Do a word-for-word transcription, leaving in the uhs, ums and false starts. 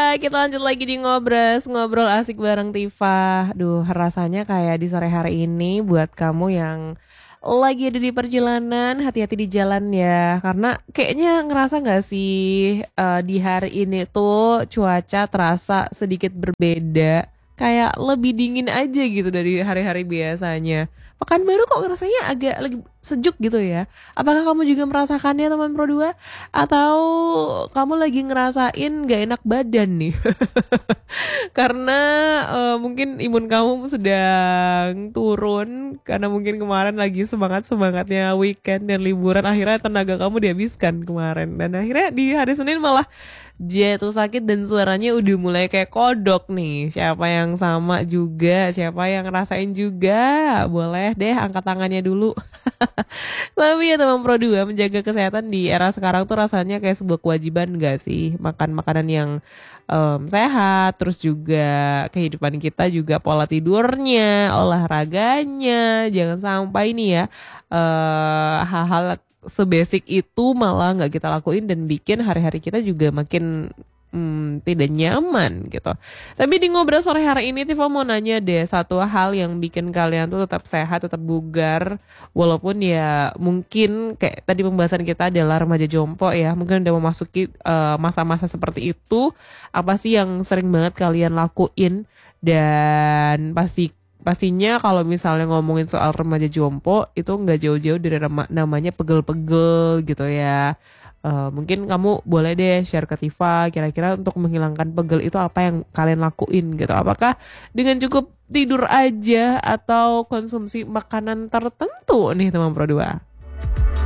kita lanjut lagi di Ngobras, ngobrol asik bareng Tifa. Duh, rasanya kayak di sore hari ini buat kamu yang lagi ada di perjalanan, hati-hati di jalan ya. Karena kayaknya ngerasa nggak sih eh, di hari ini tuh cuaca terasa sedikit berbeda. Kayak lebih dingin aja gitu dari hari-hari biasanya. Pekanbaru kok rasanya agak lagi sejuk gitu ya. Apakah kamu juga merasakannya teman Pro dua? Atau kamu lagi ngerasain gak enak badan nih? Karena eh, mungkin imun kamu sedang turun. Karena mungkin kemarin lagi semangat-semangatnya weekend dan liburan. Akhirnya tenaga kamu dihabiskan kemarin. Dan akhirnya di hari Senin malah jatuh sakit dan suaranya udah mulai kayak kodok nih. Siapa yang sama juga, siapa yang ngerasain juga, boleh deh angkat tangannya dulu. Tapi ya teman Pro dua, menjaga kesehatan di era sekarang tuh rasanya kayak sebuah kewajiban gak sih? Makan makanan yang em, sehat, terus juga kehidupan kita juga pola tidurnya, olahraganya, jangan sampai nih ya eh hal-hal sebasic itu malah nggak kita lakuin dan bikin hari-hari kita juga makin hmm, tidak nyaman gitu. Tapi di ngobrol sore hari ini Tifa mau nanya deh satu hal yang bikin kalian tuh tetap sehat, tetap bugar, walaupun ya mungkin kayak tadi pembahasan kita adalah remaja jompo ya, mungkin udah memasuki eh, masa-masa seperti itu. Apa sih yang sering banget kalian lakuin dan pasti pastinya kalau misalnya ngomongin soal remaja jompo itu nggak jauh-jauh dari nama- namanya pegel-pegel gitu ya. Eh, mungkin kamu boleh deh share ke Tifa kira-kira untuk menghilangkan pegel itu apa yang kalian lakuin gitu. Apakah dengan cukup tidur aja atau konsumsi makanan tertentu nih teman Pro dua?